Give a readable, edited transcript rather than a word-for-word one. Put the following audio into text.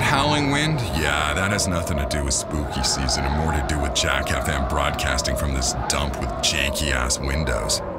howling wind? Yeah, that has nothing to do with spooky season and more to do with Jack FM broadcasting from this dump with janky-ass windows.